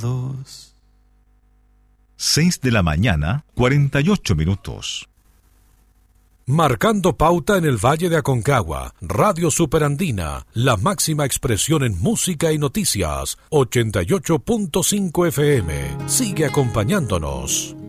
6 de la mañana, 48 minutos. Marcando pauta en el Valle de Aconcagua, Radio Superandina, la máxima expresión en música y noticias, 88.5 FM. Sigue acompañándonos.